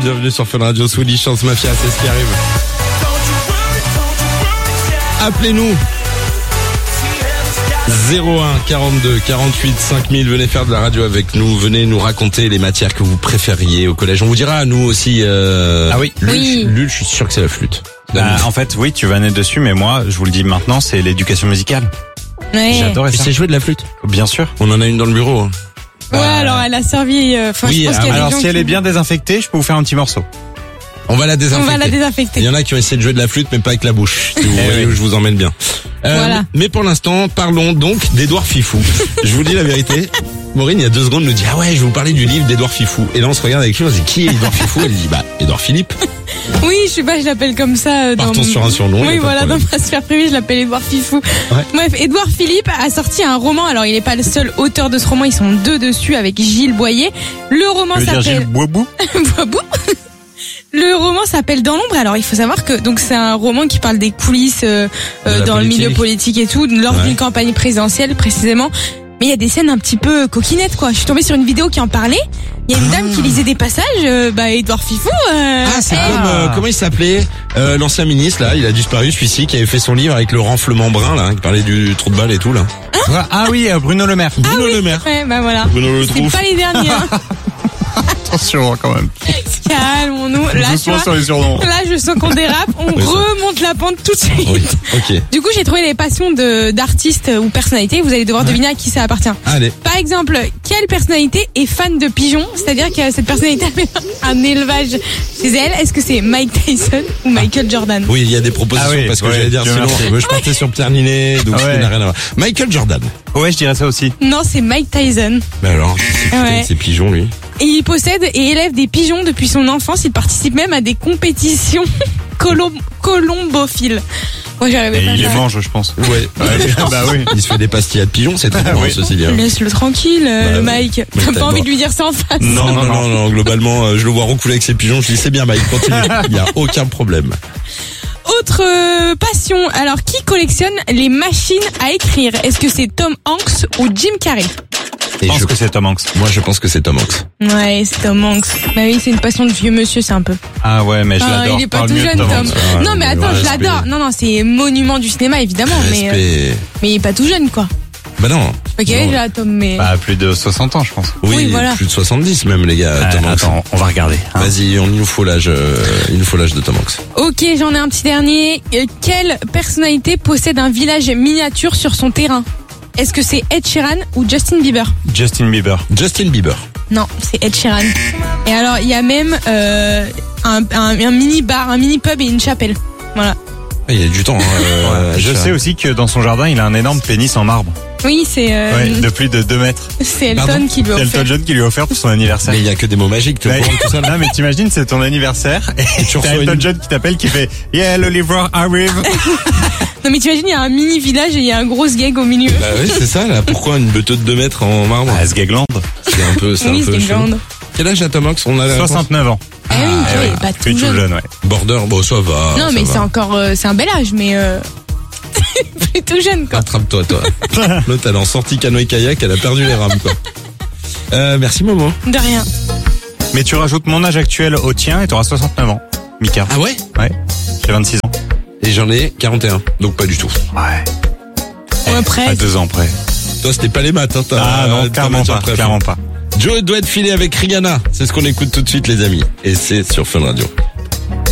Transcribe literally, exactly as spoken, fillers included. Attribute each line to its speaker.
Speaker 1: bienvenue sur Fun Radio. Swedish Chance Mafia, c'est ce qui arrive. Appelez-nous zéro un quarante-deux quarante-huit cinq mille, venez faire de la radio avec nous, venez nous raconter les matières que vous préfériez au collège. On vous dira à nous aussi. Euh,
Speaker 2: ah oui,
Speaker 1: Lul,
Speaker 3: oui.
Speaker 1: Lul, je suis sûr que c'est la flûte.
Speaker 2: Bah, en fait, oui, tu vas naître dessus, mais moi, je vous le dis maintenant, c'est l'éducation musicale.
Speaker 3: Ouais.
Speaker 2: J'adorais
Speaker 1: Tu
Speaker 2: ça.
Speaker 1: sais jouer de la flûte?
Speaker 2: Bien sûr.
Speaker 1: On en a une dans le bureau. Hein.
Speaker 3: Ouais, alors elle a servi. Enfin,
Speaker 1: Oui,
Speaker 3: je pense
Speaker 1: ah,
Speaker 3: qu'il y a des
Speaker 2: Alors,
Speaker 3: gens
Speaker 2: si elle
Speaker 3: qui-
Speaker 2: est bien désinfectée, je peux vous faire un petit morceau.
Speaker 1: On va la
Speaker 3: On
Speaker 1: désinfecter.
Speaker 3: va la
Speaker 1: Il
Speaker 3: désinfecter.
Speaker 1: y en a qui ont essayé de jouer de la flûte, mais pas avec la bouche. Si vous
Speaker 2: Eh
Speaker 1: voyez
Speaker 2: oui.
Speaker 1: où je vous emmène bien. Euh,
Speaker 3: Voilà.
Speaker 1: Mais pour l'instant, parlons donc d'Édouard Fifou. Je vous dis la vérité. Maureen, il y a deux secondes, nous dit, ah ouais, je vais vous parler du livre d'Édouard Fifou. Et là, on se regarde avec lui, on se dit, qui est Édouard Fifou? Elle dit, bah, Édouard Philippe.
Speaker 3: Oui, je sais pas, je l'appelle comme ça. euh, Dans
Speaker 1: Partons sur un surnom, y a
Speaker 3: Oui,
Speaker 1: pas de
Speaker 3: voilà, dans
Speaker 1: problème.
Speaker 3: ma sphère privée, je l'appelle Édouard Fifou.
Speaker 1: Ouais.
Speaker 3: Bref, Édouard Philippe a sorti un roman. Alors, il est pas le seul auteur de ce roman, ils sont deux dessus avec Gilles Boyer. Le roman
Speaker 2: Tu veux dire Gilles
Speaker 3: s'appelle
Speaker 2: Boisbou?
Speaker 3: Boisbou. Le roman s'appelle Dans l'ombre. Alors, il faut savoir que donc c'est un roman qui parle des coulisses euh, euh,
Speaker 1: De la
Speaker 3: dans le milieu
Speaker 1: politique.
Speaker 3: politique et tout, lors
Speaker 1: Ouais.
Speaker 3: d'une campagne présidentielle précisément. Mais il y a des scènes un petit peu coquinettes, quoi. Je suis tombée sur une vidéo qui en parlait. Il y a une dame qui lisait des passages. Euh, bah, Édouard Fifou. Euh,
Speaker 1: Ah, c'est
Speaker 3: elle-
Speaker 1: comme, euh, comment il s'appelait, euh, l'ancien ministre, là, il a disparu, celui-ci, qui avait fait son livre avec le renflement brun, là, qui parlait du trou de balle et tout, là.
Speaker 2: Ah oui, euh, Bruno Le Maire.
Speaker 1: Bruno Le Maire.
Speaker 3: Ouais, bah voilà.
Speaker 1: Bruno Le
Speaker 3: C'est
Speaker 1: Trouf.
Speaker 3: pas les derniers. Hein.
Speaker 2: Attention, quand même.
Speaker 3: Calmons-nous. Là, tu
Speaker 2: Doucement
Speaker 3: vois,
Speaker 2: sur les surnoms.
Speaker 3: là, je sens qu'on dérape. On
Speaker 1: Oui, ça.
Speaker 3: remonte la pente tout de suite.
Speaker 1: Oui, ok.
Speaker 3: Du coup, j'ai trouvé les passions de d'artistes ou personnalités. Vous allez devoir deviner à qui ça appartient.
Speaker 1: Allez.
Speaker 3: Par exemple, quelle personnalité est fan de pigeons? C'est-à-dire que cette personnalité avait un élevage chez elle. Est-ce que c'est Mike Tyson ou Michael Jordan?
Speaker 1: Oui, il y a des propositions,
Speaker 2: Ah oui,
Speaker 1: parce que
Speaker 2: ouais,
Speaker 1: j'allais dire,
Speaker 2: Dieu
Speaker 1: sinon,
Speaker 2: merci.
Speaker 1: moi, je partais sur Pierre Ninet, donc
Speaker 2: Ah
Speaker 1: ça
Speaker 2: ouais.
Speaker 1: n'a rien à voir. Michael Jordan.
Speaker 2: Ouais, je dirais ça aussi.
Speaker 3: Non, c'est Mike Tyson.
Speaker 1: Mais alors, c'est putain
Speaker 3: Ouais.
Speaker 1: de ces pigeons, lui.
Speaker 3: Et il possède et élève des pigeons depuis son enfance. Il participe même à des compétitions colom- colombophiles. Moi, j'arrivais
Speaker 2: Et
Speaker 3: pas à
Speaker 2: il les
Speaker 3: ça.
Speaker 2: mange, je pense.
Speaker 1: Ouais.
Speaker 2: Bah oui.
Speaker 1: Il se fait des pastilles de pigeons, c'est trop bon,
Speaker 2: oui.
Speaker 1: ceci dit. hein.
Speaker 3: Laisse-le tranquille, euh,
Speaker 1: Bah,
Speaker 3: Mike.
Speaker 1: mais
Speaker 3: T'as
Speaker 1: t'as
Speaker 3: pas envie
Speaker 1: pas-
Speaker 3: de lui dire ça en face.
Speaker 1: Non, non, non, non, globalement, euh, je le vois roucouler avec ses pigeons, je dis, c'est bien, Mike, continue. Il y a aucun problème.
Speaker 3: Autre euh, passion. Alors, qui collectionne les machines à écrire? Est-ce que c'est Tom Hanks ou Jim Carrey?
Speaker 1: Et
Speaker 2: Je pense
Speaker 1: je-
Speaker 2: que c'est Tom Hanks.
Speaker 1: Moi, je pense que c'est Tom Hanks.
Speaker 3: Ouais, c'est Tom Hanks. Bah oui, c'est une passion de vieux monsieur, c'est un peu.
Speaker 2: Ah ouais, mais je
Speaker 3: Ah,
Speaker 2: l'adore.
Speaker 3: il est pas
Speaker 2: Parle
Speaker 3: tout
Speaker 2: mieux de
Speaker 3: jeune, Tom.
Speaker 2: Hanks.
Speaker 1: Ah,
Speaker 3: non, mais
Speaker 1: mais
Speaker 3: attends, je
Speaker 1: respect.
Speaker 3: l'adore. Non, non, c'est monument du cinéma, évidemment. Mais, euh,
Speaker 1: Respect.
Speaker 3: mais il est pas tout jeune, quoi.
Speaker 1: Bah non.
Speaker 3: Ok,
Speaker 1: Non.
Speaker 3: là, Tom, mais...
Speaker 2: Bah, plus de soixante ans, je pense.
Speaker 1: Oui,
Speaker 3: Oui, voilà.
Speaker 1: plus de soixante-dix même, les gars.
Speaker 2: Ah,
Speaker 1: Tom Hanks.
Speaker 2: attends, on va regarder. hein.
Speaker 1: Vas-y, on, il nous faut l'âge, euh, il nous faut l'âge de Tom Hanks.
Speaker 3: Ok, j'en ai un petit dernier. Euh, Quelle personnalité possède un village miniature sur son terrain? Est-ce que c'est Ed Sheeran ou Justin Bieber?
Speaker 2: Justin Bieber.
Speaker 1: Justin Bieber.
Speaker 3: Non, c'est Ed Sheeran. Et alors, il y a même euh, un, un, un mini bar, un mini pub et une chapelle. Voilà.
Speaker 1: Ah, il y a du temps. Hein, euh,
Speaker 2: Je
Speaker 1: ça.
Speaker 2: sais aussi que dans son jardin, il a un énorme pénis en marbre.
Speaker 3: Oui, c'est euh,
Speaker 2: Ouais, de plus de deux mètres.
Speaker 3: c'est Elton
Speaker 1: Pardon
Speaker 3: qui lui a
Speaker 2: Elton
Speaker 3: offert.
Speaker 2: John qui lui a offert pour son anniversaire.
Speaker 1: Mais il y a que des mots magiques, tu
Speaker 2: Bah,
Speaker 1: vois, tout ça. là.
Speaker 2: non, mais t'imagines, c'est ton anniversaire et
Speaker 1: tu
Speaker 2: t'as
Speaker 1: reçois
Speaker 2: Elton
Speaker 1: une-
Speaker 2: John qui t'appelle qui fait Yeah, le livreur arrive.
Speaker 3: Non, mais t'imagines, il y a un mini village et il y a un gros gag au milieu.
Speaker 1: Bah oui, c'est ça, là. Pourquoi une beuteuse de deux mètres en marbre?
Speaker 2: Ah, Sgagland.
Speaker 1: C'est un peu, c'est
Speaker 3: oui,
Speaker 1: un peu
Speaker 3: c'est
Speaker 1: chaud.
Speaker 3: grande.
Speaker 1: Quel âge a Tom Hanks? On a la réponse.
Speaker 2: soixante-neuf ans.
Speaker 3: Ah, oui,
Speaker 1: Ah,
Speaker 3: tu vois,
Speaker 1: ouais.
Speaker 3: il est pas tout
Speaker 2: Plus tout
Speaker 3: jeune.
Speaker 2: jeune, ouais.
Speaker 1: Border, bon, ça va.
Speaker 3: Non,
Speaker 1: ça
Speaker 3: mais
Speaker 1: va.
Speaker 3: c'est encore, euh, c'est un bel âge, mais euh... plus tout jeune, quoi.
Speaker 1: Attrape-toi, toi. L'autre, elle est en sortie canoë-kayak, elle a perdu les rames, quoi. Euh, merci, Momo.
Speaker 3: De rien.
Speaker 2: Mais tu rajoutes mon âge actuel au tien et t'auras soixante-neuf ans. Mika.
Speaker 1: Ah ouais?
Speaker 2: Ouais. J'ai vingt-six ans.
Speaker 1: Et j'en ai quarante et un. Donc pas du tout.
Speaker 2: Ouais.
Speaker 3: Ouais, presque.
Speaker 2: À deux ans près.
Speaker 1: Toi, c'était pas les maths, hein, t'as-
Speaker 2: Ah non,
Speaker 1: t'as
Speaker 2: clairement
Speaker 1: matière
Speaker 2: pas.
Speaker 1: préf.
Speaker 2: Clairement pas.
Speaker 1: Joe doit être filé avec Rihanna. C'est ce qu'on écoute tout de suite, les amis. Et c'est sur Fun Radio.